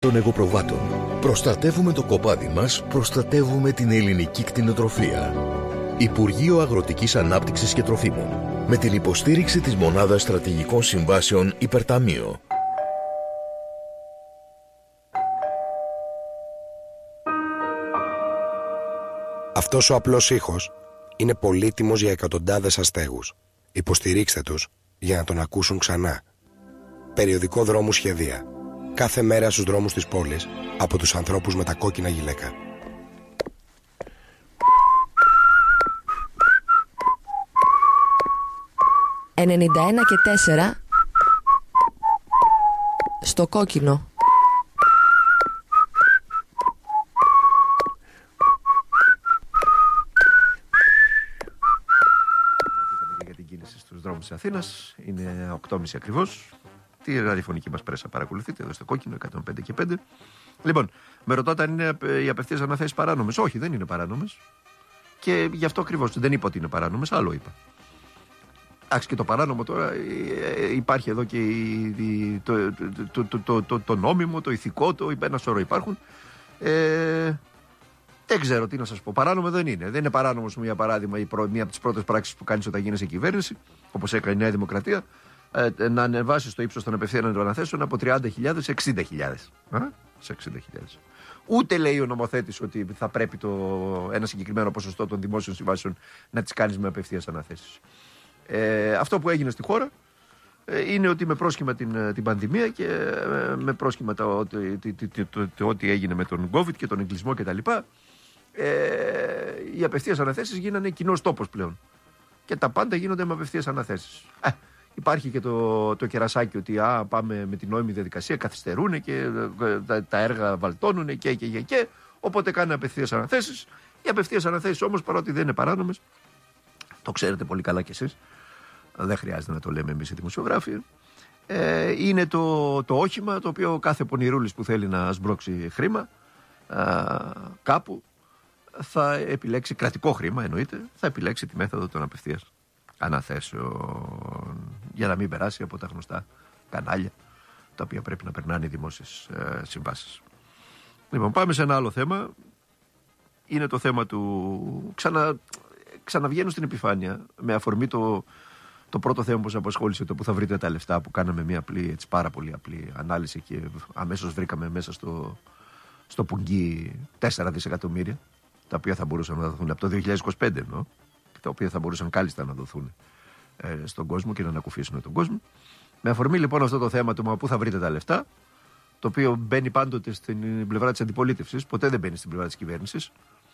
των εγωπροβάτων. Προστατεύουμε το κοπάδι μας, προστατεύουμε την ελληνική κτηνοτροφία. Υπουργείο Αγροτικής Ανάπτυξης και Τροφίμων. Με την υποστήριξη της Μονάδας Στρατηγικών Συμβάσεων Υπερταμείο. Αυτός ο απλός ήχος είναι πολύτιμος για εκατοντάδες αστέγους. Υποστηρίξτε τους για να τον ακούσουν ξανά. Περιοδικό Δρόμου Σχεδία. Κάθε μέρα στους δρόμους της πόλης από τους ανθρώπους με τα κόκκινα γυλαίκα. «91 και 4» στο κόκκινο. Για την κίνηση στους δρόμους της Αθήνας είναι 8.30 ακριβώς. Τη ραδιοφωνική μας πρέσα παρακολουθείτε εδώ στο κόκκινο 105 και 5. Λοιπόν, με ρωτάτε αν είναι οι απευθείας αναθέσεις παράνομες. Όχι, δεν είναι παράνομες. Και γι' αυτό ακριβώς δεν είπα ότι είναι παράνομες, άλλο είπα. Εντάξει, και το παράνομο τώρα υπάρχει εδώ και το νόμιμο, το ηθικό, ένα σωρό υπάρχουν. Δεν ξέρω τι να σας πω. Παράνομο δεν είναι. Δεν είναι παράνομο, για παράδειγμα, μία από τις πρώτες πράξεις που κάνεις όταν γίνεσαι κυβέρνηση, όπως έκανε η Νέα Δημοκρατία, να ανεβάσεις το ύψος των απευθείαν αναθέσεων από 30.000 σε 60.000. Σε 60.000. Ούτε λέει ο νομοθέτης ότι θα πρέπει ένα συγκεκριμένο ποσοστό των δημόσιων συμβάσεων να τις κάνεις με απευθείας αναθέσεις. Αυτό που έγινε στη χώρα είναι ότι με πρόσχημα την πανδημία και με πρόσχημα ό,τι έγινε με τον COVID και τον εγκλισμό κτλ. Οι απευθείας αναθέσεις γίνανε κοινός τόπος πλέον. Και τα πάντα γίνονται με απευθείας αναθέσεις. Υπάρχει και το κερασάκι ότι πάμε με την νόμιμη διαδικασία, καθυστερούν και τα έργα βαλτώνουν και. Οπότε κάνουν απευθείας αναθέσεις. Οι απευθείας αναθέσεις όμως, παρότι δεν είναι παράνομες, το ξέρετε πολύ καλά κι εσείς, δεν χρειάζεται να το λέμε εμείς οι δημοσιογράφοι, είναι το όχημα το οποίο κάθε πονηρούλης που θέλει να σμπρώξει χρήμα κάπου θα επιλέξει, κρατικό χρήμα εννοείται, θα επιλέξει τη μέθοδο των απευθείας αναθέσεων για να μην περάσει από τα γνωστά κανάλια τα οποία πρέπει να περνάνε οι δημόσιες συμβάσεις. Λοιπόν, πάμε σε ένα άλλο θέμα. Είναι το θέμα του ξαναβγαίνω στην επιφάνεια με αφορμή το πρώτο θέμα που σας απασχόλησε, το που θα βρείτε τα λεφτά, που κάναμε μια απλή, έτσι, πάρα πολύ απλή ανάλυση και αμέσως βρήκαμε μέσα στο πουγγί 4 δισεκατομμύρια, τα οποία θα μπορούσαν να δοθούν από το 2025 εννοώ, τα οποία θα μπορούσαν κάλλιστα να δοθούν στον κόσμο και να ανακουφίσουν τον κόσμο. Με αφορμή λοιπόν αυτό το θέμα του πού θα βρείτε τα λεφτά, το οποίο μπαίνει πάντοτε στην πλευρά της αντιπολίτευσης, ποτέ δεν μπαίνει στην πλευρά της κυβέρνησης,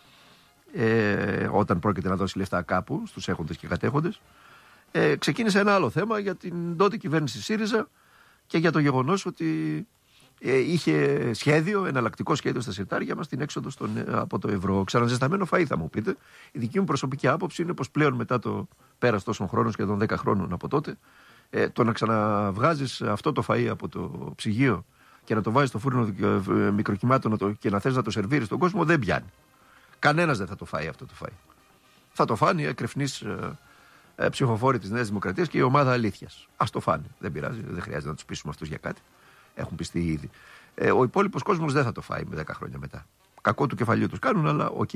όταν πρόκειται να δώσει λεφτά κάπου στους έχοντες και κατέχοντες. Ξεκίνησε ένα άλλο θέμα για την τότε κυβέρνηση ΣΥΡΙΖΑ και για το γεγονός ότι είχε σχέδιο, εναλλακτικό σχέδιο στα συρτάρια μας, την έξοδο από το ευρώ. Ξαναζεσταμένο φαΐ, θα μου πείτε. Η δική μου προσωπική άποψη είναι πως πλέον μετά το πέρας τόσων χρόνων, σχεδόν 10 χρόνων από τότε, το να ξαναβγάζεις αυτό το φαΐ από το ψυγείο και να το βάζεις στο φούρνο μικροκυμάτων και να θες να το σερβίρεις στον κόσμο, δεν πιάνει. Κανένας δεν θα το φάει αυτό το φαΐ. Θα το φάνει οι ακρεφνείς ψηφοφόροι της Νέας Δημοκρατίας και η ομάδα αλήθειας. Ας το φάνε. Δεν πειράζει, δεν χρειάζεται να τους πείσουμε αυτούς για κάτι. Έχουν πιστεί ήδη. Ο υπόλοιπος κόσμος δεν θα το φάει με 10 χρόνια μετά. Κακό του κεφαλιού τους κάνουν, αλλά οκ.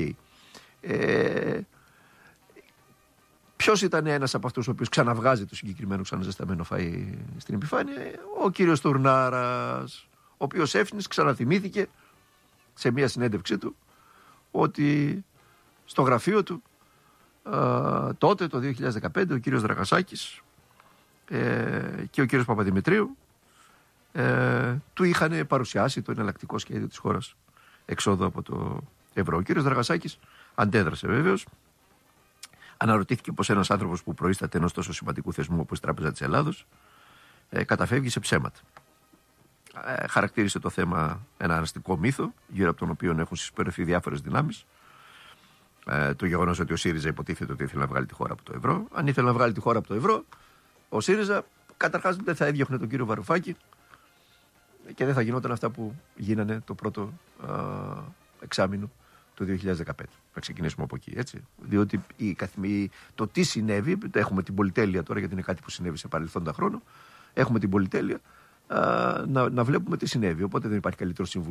Ποιος ήταν ένας από αυτούς ο οποίος ξαναβγάζει το συγκεκριμένο ξαναζεσταμένο φαΐ στην επιφάνεια? Ο κύριος Τουρνάρας, ο οποίος έφνης ξαναθυμήθηκε σε μια συνέντευξή του ότι στο γραφείο του τότε το 2015 ο κύριος Δραγασάκης και ο κύριος Παπαδημητρίου του είχαν παρουσιάσει το εναλλακτικό σχέδιο της χώρας εξόδου από το ευρώ. Ο κύριος Δραγασάκης αντέδρασε βέβαιως. Αναρωτήθηκε πως ένας άνθρωπος που προείσταται ενός τόσο σημαντικού θεσμού όπως η Τράπεζα της Ελλάδος καταφεύγει σε ψέματα. Χαρακτήρισε το θέμα ένα αστικό μύθο, γύρω από τον οποίο έχουν συσπηρωθεί διάφορες δυνάμεις. Το γεγονός ότι ο ΣΥΡΙΖΑ υποτίθεται ότι ήθελε να βγάλει τη χώρα από το ευρώ. Αν ήθελε να βγάλει τη χώρα από το ευρώ, ο ΣΥΡΙΖΑ καταρχάς δεν θα έδιωχνε τον κύριο Βαρουφάκη και δεν θα γινόταν αυτά που γίνανε το πρώτο εξάμηνο του 2015. Θα ξεκινήσουμε από εκεί, έτσι. Διότι το τι συνέβη, έχουμε την πολυτέλεια τώρα, γιατί είναι κάτι που συνέβη σε παρελθόντα χρόνο, έχουμε την πολυτέλεια να βλέπουμε τι συνέβη. Οπότε δεν υπάρχει καλύτερο συμβούλιο